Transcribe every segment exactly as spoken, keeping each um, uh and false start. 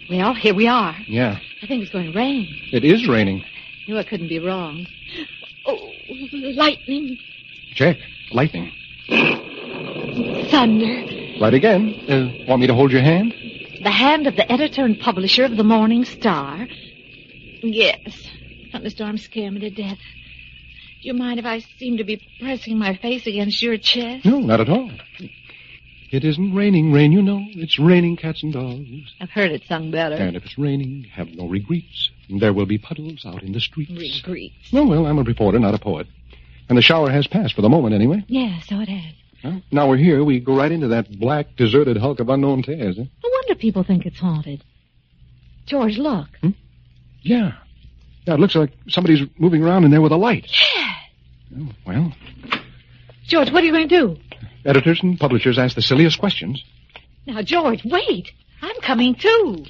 Well, here we are. Yeah. I think it's going to rain. It is raining. No, it couldn't be wrong. Oh, lightning. Check. Lightning. Thunder. Right again. Uh, want me to hold your hand? The hand of the editor and publisher of the Morning Star. Yes. Thunderstorms scare me to death. Do you mind if I seem to be pressing my face against your chest? No, not at all. It isn't raining rain, you know. It's raining cats and dogs. I've heard it sung better. And if it's raining, have no regrets. There will be puddles out in the streets. Regrets. No, well, I'm a reporter, not a poet. And the shower has passed for the moment, anyway. Yeah, so it has. Well, now we're here, we go right into that black, deserted hulk of unknown tears. Huh? No wonder people think it's haunted. George, look. Hmm? Yeah. Yeah, it looks like somebody's moving around in there with a light. Yeah. Oh, well. George, what are you going to do? Editors and publishers ask the silliest questions. Now, George, wait. I'm coming, too.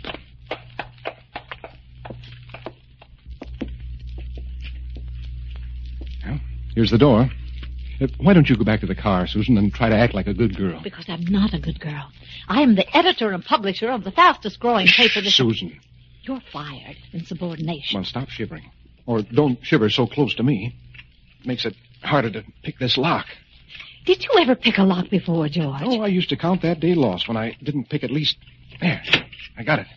Well, here's the door. Uh, why don't you go back to the car, Susan, and try to act like a good girl? Because I'm not a good girl. I am the editor and publisher of the fastest-growing paper this... Susan. You're fired in subordination. Well, stop shivering. Or don't shiver so close to me. It makes it harder to pick this lock. Did you ever pick a lock before, George? Oh, I used to count that day lost when I didn't pick at least... There, I got it.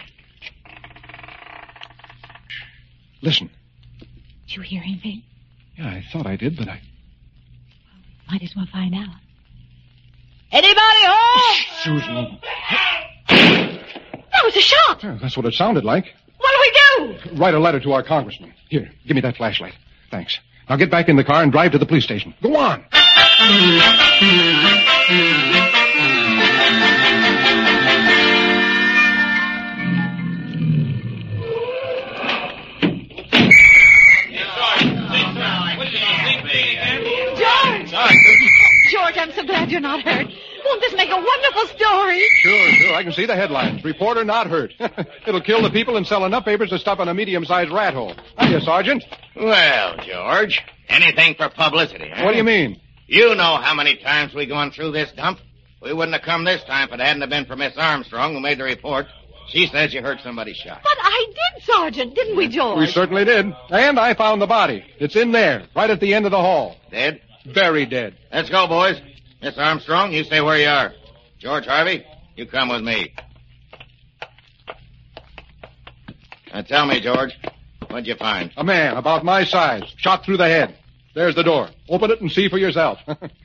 Listen. Did you hear anything? Yeah, I thought I did, but I... Might as well find out. Anybody home? Susan. That was a shot. Yeah, that's what it sounded like. What do we do? Write a letter to our congressman. Here, give me that flashlight. Thanks. Now get back in the car and drive to the police station. Go on. George, I'm so glad you're not hurt. Won't this make a wonderful story? Sure, sure. I can see the headlines. Reporter not hurt. It'll kill the people and sell enough papers to stuff in a medium-sized rat hole. Hiya, Sergeant. Well, George, anything for publicity, huh? What do you mean? You know how many times we've gone through this dump. We wouldn't have come this time if it hadn't have been for Miss Armstrong, who made the report. She says you heard somebody shot. But I did, Sergeant, didn't we, George? We certainly did. And I found the body. It's in there, right at the end of the hall. Dead? Very dead. Let's go, boys. Miss Armstrong, you stay where you are. George Harvey, you come with me. Now tell me, George, what'd you find? A man about my size, shot through the head. There's the door. Open it and see for yourself.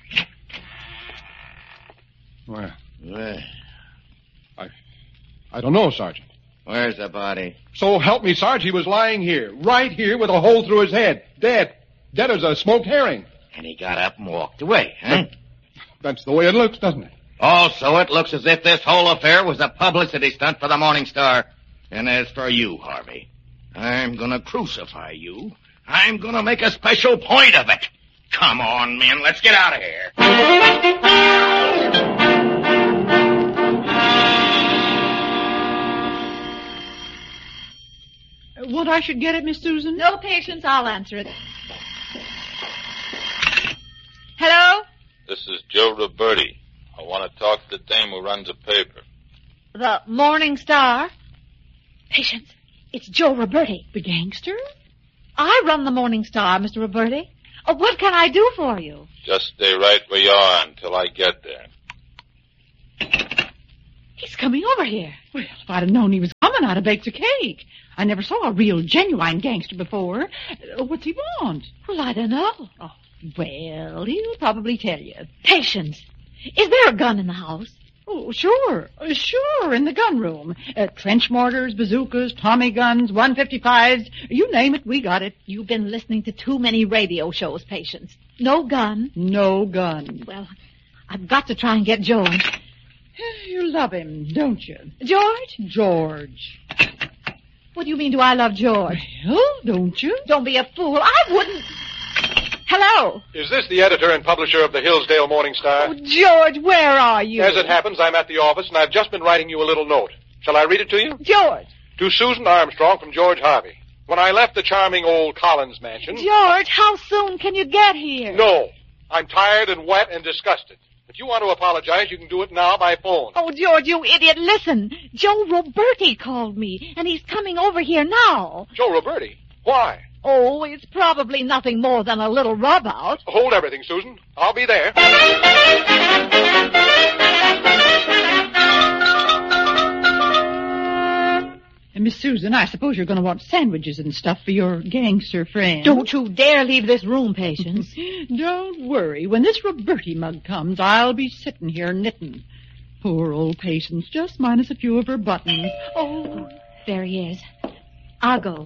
Well, Well, I, I don't know, Sergeant. where's the body? So help me, Sarge, he was lying here, right here with a hole through his head. Dead. Dead as a smoked herring. And he got up and walked away, huh? That's the way it looks, doesn't it? Also, it looks as if this whole affair was a publicity stunt for the Morning Star. And as for you, Harvey, I'm gonna crucify you. I'm gonna make a special point of it. Come on, men, let's get out of here. What I should get it, Miss Susan? No patience, I'll answer it. Hello? This is Joe Roberti. I want to talk to the dame who runs a paper. The Morning Star? Patience, it's Joe Roberti. The gangster? I run the Morning Star, Mister Roberti. Oh, what can I do for you? Just stay right where you are until I get there. He's coming over here. Well, if I'd have known he was coming, I'd have baked a cake. I never saw a real, genuine gangster before. Uh, what's he want? Well, I don't know. Oh, well, he'll probably tell you. Patience, is there a gun in the house? Oh, sure. Uh, sure, in the gun room. Uh, trench mortars, bazookas, Tommy guns, one fifty-fives. You name it, we got it. You've been listening to too many radio shows, Patience. No gun. No gun. Well, I've got to try and get George. You love him, don't you? George? George. What do you mean, do I love George? Well, don't you? Don't be a fool. I wouldn't. Hello? Is this the editor and publisher of the Hillsdale Morning Star? Oh, George, where are you? As it happens, I'm at the office, and I've just been writing you a little note. Shall I read it to you? George. To Susan Armstrong from George Harvey. When I left the charming old Collins mansion... George, how soon can you get here? No. I'm tired and wet and disgusted. If you want to apologize, you can do it now by phone. Oh, George, you idiot, listen. Joe Roberti called me, and he's coming over here now. Joe Roberti? Why? Oh, it's probably nothing more than a little rub-out. Hold everything, Susan. I'll be there. And Miss Susan, I suppose you're going to want sandwiches and stuff for your gangster friend. Don't you dare leave this room, Patience. Don't worry. When this Roberti mug comes, I'll be sitting here knitting. Poor old Patience, just minus a few of her buttons. Oh, there he is. I'll go.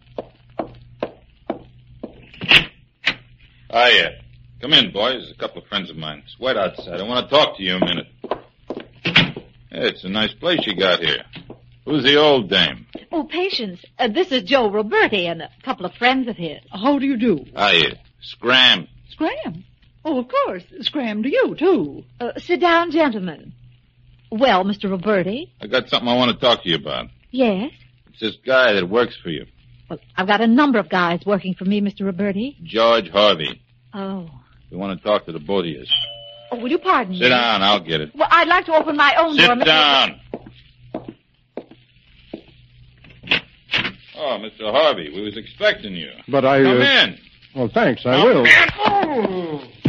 Hiya. Come in, boys. A couple of friends of mine. Just wait outside. I want to talk to you a minute. Hey, it's a nice place you got here. Who's the old dame? Oh, Patience, uh, this is Joe Roberti and a couple of friends of his. How do you do? Hiya. Scram. Scram. Oh, of course. Scram to you, too. Uh, sit down, gentlemen. Well, Mister Roberti? I got something I want to talk to you about. Yes? It's this guy that works for you. Well, I've got a number of guys working for me, Mister Roberti. George Harvey. Oh. We want to talk to the both of you. Oh, will you pardon me? Sit down. I'll get it. Well, I'd like to open my own door. Sit Mister down. Oh, Mister Harvey, we was expecting you. But I... Come uh... in. Well, thanks, I Come will. in.